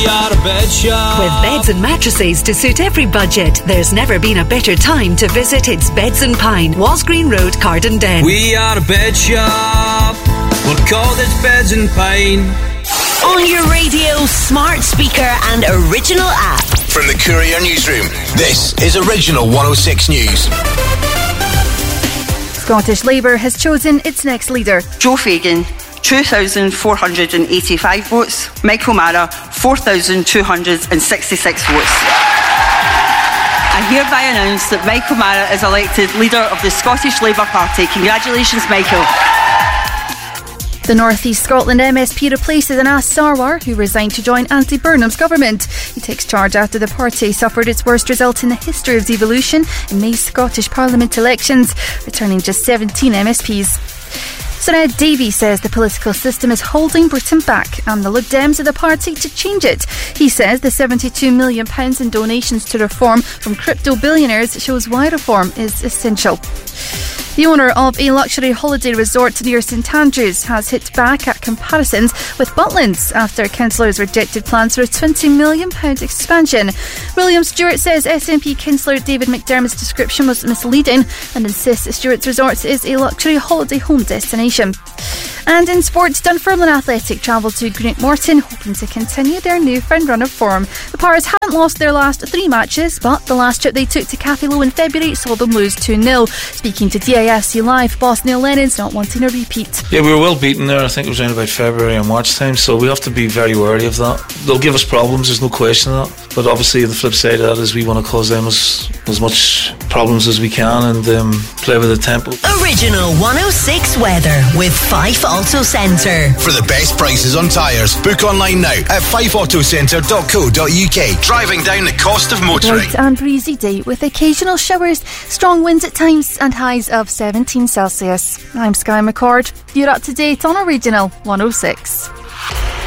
are a bed shop. With beds and mattresses to suit every budget, there's never been a better time to visit. It's Beds and Pine, Wallsgreen Road, Cardendale. We are a bed shop. We're called It's Beds and Pine. On your radio, smart speaker and original app. From the Courier Newsroom, this is Original 106 News. Scottish Labour has chosen its next leader. Joe Fagan, 2,485 votes. Michael Mara, 4,266 votes. I hereby announce that Michael Mara is elected leader of the Scottish Labour Party. Congratulations, Michael. The North East Scotland MSP replaces Anas Sarwar, who resigned to join Andy Burnham's government. He takes charge after the party suffered its worst result in the history of devolution in May's Scottish Parliament elections, returning just 17 MSPs. Sir Ed Davey says the political system is holding Britain back and the Lib Dems are the party to change it. He says the £72 million in donations to reform from crypto billionaires shows why reform is essential. The owner of a luxury holiday resort near St Andrews has hit back at comparisons with Butlins after councillors rejected plans for a £20 million expansion. William Stewart says SNP councillor David McDermott's description was misleading and insists Stewart's Resort is a luxury holiday home destination. And in sports, Dunfermline Athletic travel to Greenock Morton, hoping to continue their newfound run of form. The Pirates haven't lost their last 3 matches, but the last trip they took to Cathy Lowe in February saw them lose 2-0. Speaking to DIFC Live, boss Neil Lennon's not wanting a repeat. Yeah, we were well beaten there. I think it was around about February and March time, so we have to be very wary of that. They'll give us problems, there's no question of that. But obviously the flip side of that is we want to cause them as much problems as we can and play with the tempo. Original 106 weather with Fife Auto Centre. For the best prices on tyres, book online now at fifeautocentre.co.uk. Driving down the cost of motoring. Bright and breezy day with occasional showers, strong winds at times and highs of 17 Celsius. I'm Sky McCord. You're up to date on Original 106.